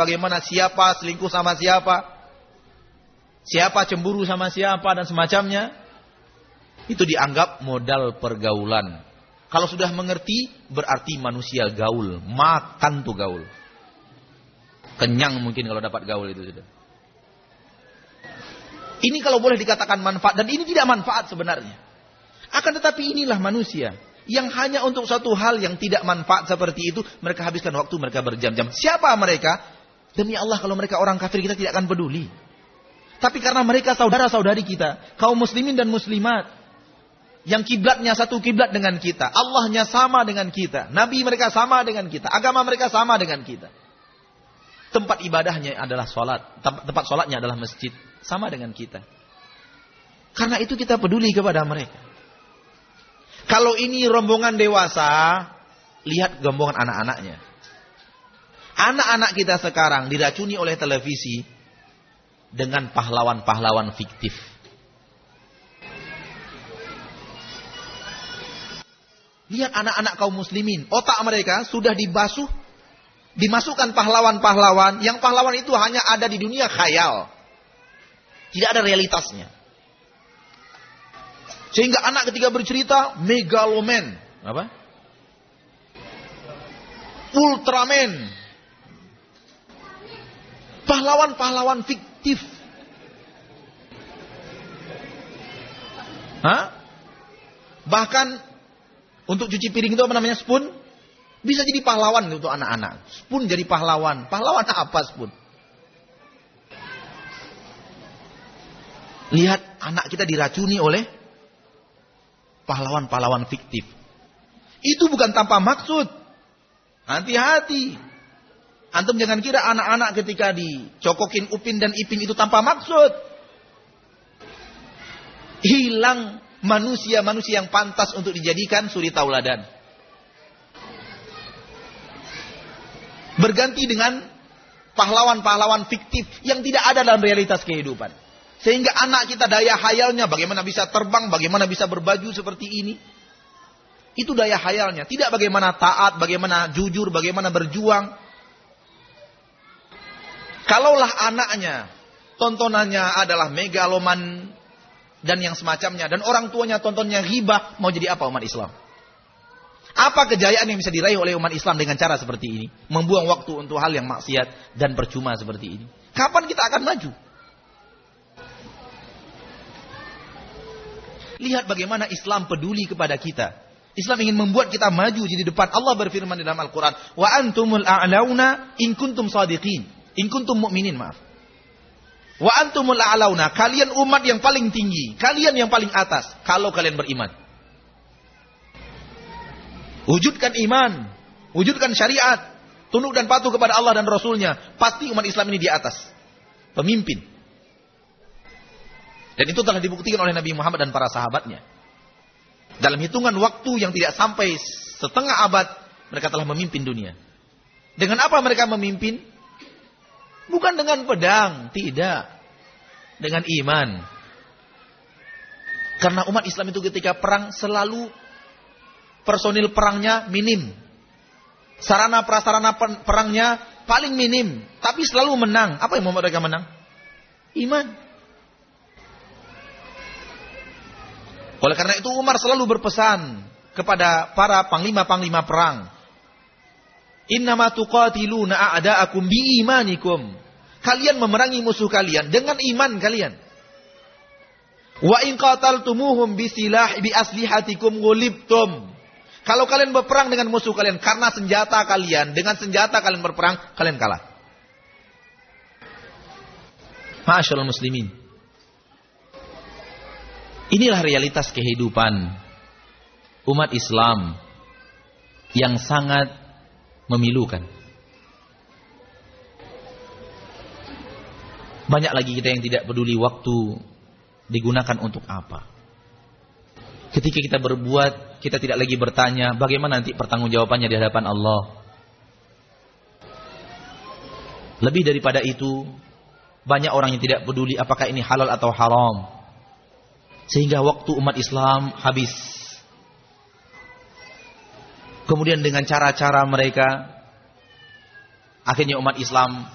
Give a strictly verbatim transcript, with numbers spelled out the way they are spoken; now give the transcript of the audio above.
bagaimana siapa selingkuh sama siapa, siapa cemburu sama siapa dan semacamnya. Itu dianggap modal pergaulan. Kalau sudah mengerti, berarti manusia gaul, makan tuh gaul. Kenyang mungkin kalau dapat gaul itu sudah. Ini kalau boleh dikatakan manfaat, dan ini tidak manfaat sebenarnya. Akan tetapi inilah manusia yang hanya untuk satu hal yang tidak manfaat seperti itu, mereka habiskan waktu mereka berjam-jam. Siapa mereka? Demi Allah, kalau mereka orang kafir kita tidak akan peduli. Tapi karena mereka saudara-saudari kita, kaum muslimin dan muslimat, yang kiblatnya satu kiblat dengan kita, Allahnya sama dengan kita, Nabi mereka sama dengan kita, agama mereka sama dengan kita, tempat ibadahnya adalah sholat, tempat sholatnya adalah masjid, sama dengan kita. Karena itu kita peduli kepada mereka. Kalau ini rombongan dewasa, lihat rombongan anak-anaknya. Anak-anak kita sekarang diracuni oleh televisi dengan pahlawan-pahlawan fiktif. Lihat anak-anak kaum muslimin, otak mereka sudah dibasuh, dimasukkan pahlawan-pahlawan, yang pahlawan itu hanya ada di dunia khayal. Tidak ada realitasnya. Sehingga anak ketika bercerita, megaloman, apa? Ultraman. Pahlawan-pahlawan fiktif. Hah? Bahkan untuk cuci piring itu apa namanya? Spoon. Bisa jadi pahlawan untuk anak-anak. Spoon jadi pahlawan. Pahlawan apa spoon? Lihat anak kita diracuni oleh pahlawan-pahlawan fiktif. Itu bukan tanpa maksud. Hati-hati. Antum jangan kira anak-anak ketika dicokokin Upin dan Ipin itu tanpa maksud. Hilang manusia-manusia yang pantas untuk dijadikan suri tauladan. Berganti dengan pahlawan-pahlawan fiktif yang tidak ada dalam realitas kehidupan. Sehingga anak kita daya hayalnya bagaimana bisa terbang, bagaimana bisa berbaju seperti ini. Itu daya hayalnya. Tidak bagaimana taat, bagaimana jujur, bagaimana berjuang. Kalaulah anaknya tontonannya adalah megaloman dan yang semacamnya, dan orang tuanya tontonnya ghibah, mau jadi apa umat Islam? Apa kejayaan yang bisa diraih oleh umat Islam dengan cara seperti ini? Membuang waktu untuk hal yang maksiat dan percuma seperti ini. Kapan kita akan maju? Lihat bagaimana Islam peduli kepada kita. Islam ingin membuat kita maju di depan. Allah berfirman di dalam Al-Quran, wa antumul a'launa in kuntum shadiqin. In kuntum mu'minin, maaf. Wa antumul a'launa, kalian umat yang paling tinggi, kalian yang paling atas kalau kalian beriman. Wujudkan iman, wujudkan syariat, tunduk dan patuh kepada Allah dan Rasulnya, pasti umat Islam ini di atas, pemimpin. Dan itu telah dibuktikan oleh Nabi Muhammad dan para sahabatnya. Dalam hitungan waktu yang tidak sampai setengah abad, mereka telah memimpin dunia. Dengan apa mereka memimpin? Bukan dengan pedang, tidak. Dengan iman. Karena umat Islam itu ketika perang selalu personil perangnya minim. Sarana prasarana perangnya paling minim. Tapi selalu menang. Apa yang membuat mereka menang? Iman. Oleh karena itu Umar selalu berpesan kepada para panglima-panglima perang. Innama tuqatiluna a'da'akum biimanikum. Kalian memerangi musuh kalian dengan iman kalian. Wa in qataltumuhum bisilah bi aslihatikum ghulibtum. Kalau kalian berperang dengan musuh kalian karena senjata kalian, dengan senjata kalian berperang, kalian kalah. Ma'asyiral muslimin. Inilah realitas kehidupan umat Islam yang sangat memilukan. Banyak lagi kita yang tidak peduli waktu digunakan untuk apa. Ketika kita berbuat, kita tidak lagi bertanya bagaimana nanti pertanggungjawabannya di hadapan Allah. Lebih daripada itu, banyak orang yang tidak peduli apakah ini halal atau haram. Sehingga waktu umat Islam habis. Kemudian dengan cara-cara mereka, akhirnya umat Islam